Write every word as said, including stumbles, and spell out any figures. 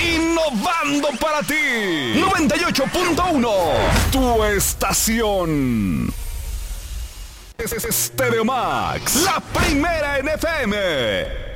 innovando para ti. noventa y ocho punto uno, tu estación. Estéreo Max, la primera en F M.